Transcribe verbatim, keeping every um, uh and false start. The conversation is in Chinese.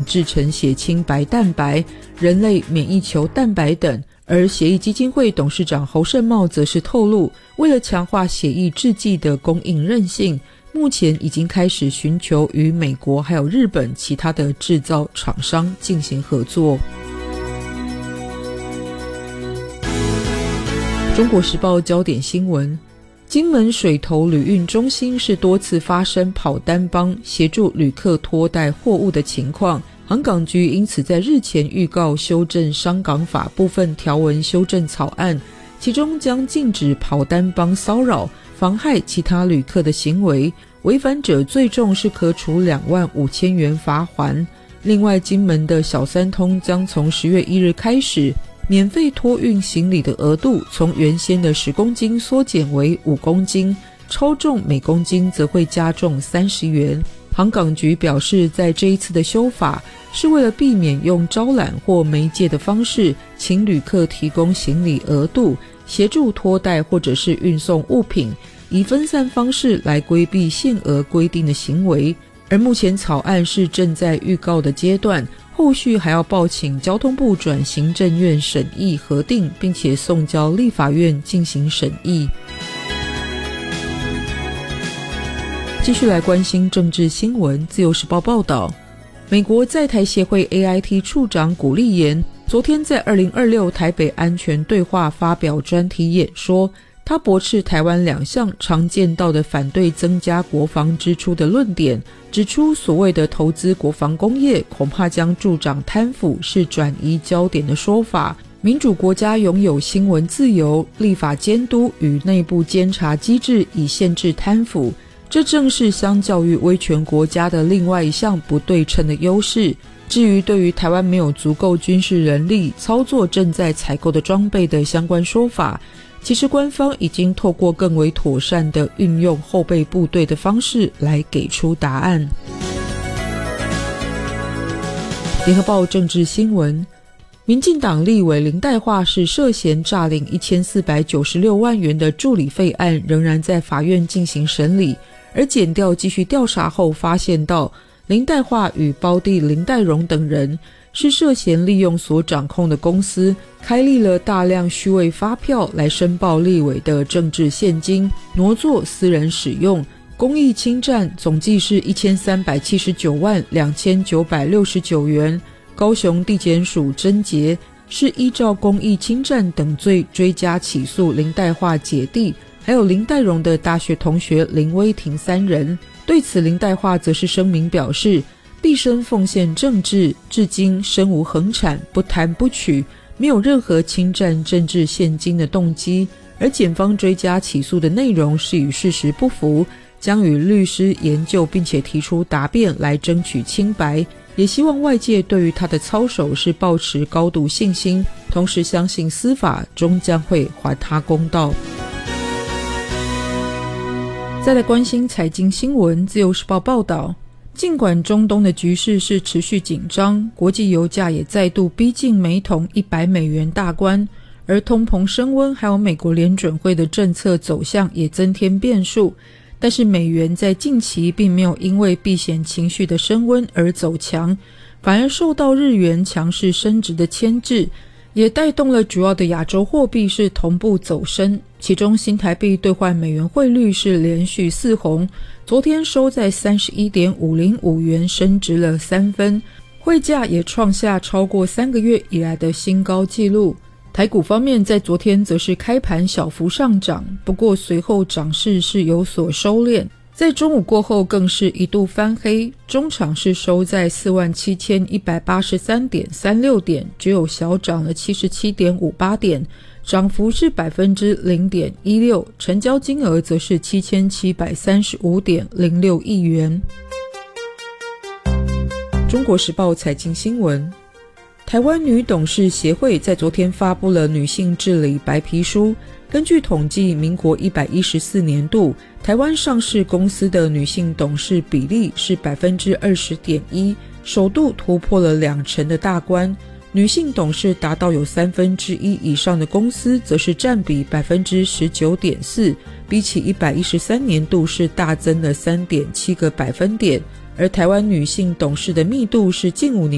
制成血清白蛋白、人类免疫球蛋白等。而血液基金会董事长侯胜茂则是透露，为了强化血液制剂的供应韧性，目前已经开始寻求与美国还有日本其他的制造厂商进行合作。中国时报焦点新闻，金门水头旅运中心是多次发生跑单帮协助旅客拖带货物的情况，航港局因此在日前预告修正商港法部分条文修正草案，其中将禁止跑单帮骚扰、妨害其他旅客的行为，违反者最重是可处两万五千元罚锾。另外，金门的小三通将从十月一日开始，免费托运行李的额度从原先的十公斤缩减为五公斤，超重每公斤则会加重三十元。航港局表示，在这一次的修法是为了避免用招揽或媒介的方式请旅客提供行李额度，协助拖带或者是运送物品，以分散方式来规避限额规定的行为。而目前草案是正在预告的阶段，后续还要报请交通部转行政院审议核定，并且送交立法院进行审议。继续来关心政治新闻，自由时报报道，美国在台协会 A I T 处长古立言昨天在二零二六台北安全对话发表专题演说，他驳斥台湾两项常见到的反对增加国防支出的论点，指出所谓的投资国防工业恐怕将助长贪腐，是转移焦点的说法。民主国家拥有新闻自由、立法监督与内部监察机制，以限制贪腐，这正是相较于威权国家的另外一项不对称的优势。至于对于台湾没有足够军事人力操作正在采购的装备的相关说法，其实官方已经透过更为妥善的运用后备部队的方式来给出答案。联合报政治新闻，民进党立委林岱樺是涉嫌诈领一千四百九十六万元的助理费案仍然在法院进行审理，而检调继续调查后发现到，林岱樺与胞弟林岱荣等人是涉嫌利用所掌控的公司开立了大量虚伪发票来申报立委的政治现金，挪作私人使用，公益侵占总计是一千三百七十九万两千九百六十九元。高雄地检署侦结是依照公益侵占等罪追加起诉林岱樺姐弟还有林岱荣的大学同学林威霆三人。对此，林岱樺则是声明表示，毕生奉献政治，至今身无横产，不贪不取，没有任何侵占政治现金的动机，而检方追加起诉的内容是与事实不符，将与律师研究并且提出答辩来争取清白，也希望外界对于他的操守是抱持高度信心，同时相信司法终将会还他公道。再来关心财经新闻，自由时报报道，尽管中东的局势是持续紧张，国际油价也再度逼近每桶一百美元大关，而通膨升温还有美国联准会的政策走向也增添变数，但是美元在近期并没有因为避险情绪的升温而走强，反而受到日元强势升值的牵制，也带动了主要的亚洲货币是同步走升，其中新台币兑换美元汇率是连续四红，昨天收在 三十一点五零五元，升值了三分，汇价也创下超过三个月以来的新高纪录。台股方面在昨天则是开盘小幅上涨，不过随后涨势是有所收敛，在中午过后更是一度翻黑，中场是收在 四万七千一百八十三点三六点，只有小涨了 七十七点五八点，涨幅是 百分之零点一六， 成交金额则是七千七百三十五点零六亿元。中国时报财经新闻，台湾女董事协会在昨天发布了女性治理白皮书，根据统计，民国一百一十四年度台湾上市公司的女性董事比例是 百分之二十点一， 首度突破了两成的大关，女性董事达到有三分之一以上的公司则是占比 百分之十九点四， 比起一百一十三年度是大增了 三点七个百分点，而台湾女性董事的密度是近五年